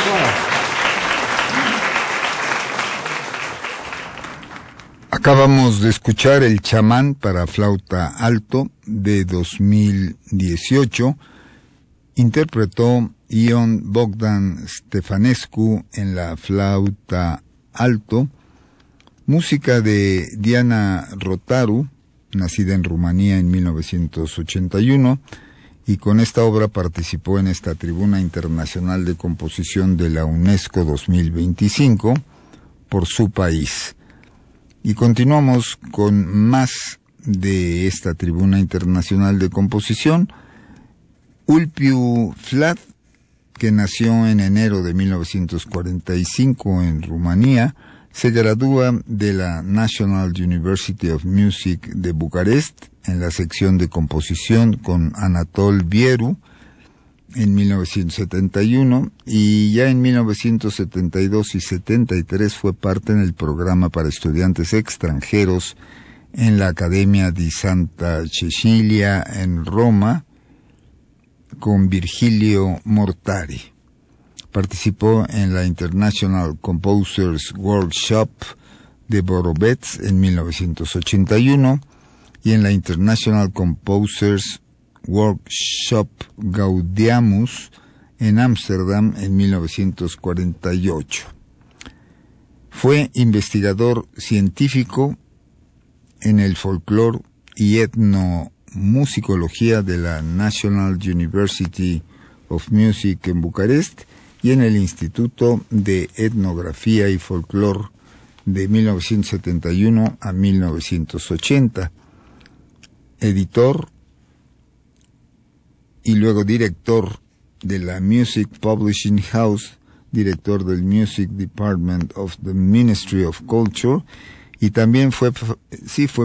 Acabamos de escuchar El chamán para flauta alto de 2018. Interpretó Ion Bogdan Stefanescu en la flauta alto. Música de Diana Rotaru, nacida en Rumanía en 1981, y con esta obra participó en esta Tribuna Internacional de Composición de la UNESCO 2025 por su país. Y continuamos con más de esta Tribuna Internacional de Composición. Ulpiu Vlad, que nació en enero de 1945 en Rumanía, se gradúa de la National University of Music de Bucarest en la sección de composición con Anatol Bieru en 1971, y ya en 1972 y 73 fue parte en el programa para estudiantes extranjeros en la Academia di Santa Cecilia en Roma con Virgilio Mortari. Participó en la International Composers Workshop de Borovets en 1981 y en la International Composers Workshop Gaudiamus en Ámsterdam en 1948. Fue investigador científico en el folclore y etnomusicología de la National University of Music en Bucarest y en el Instituto de Etnografía y Folclore de 1971 a 1980. Editor y luego director de la Music Publishing House, director del Music Department of the Ministry of Culture, y también fue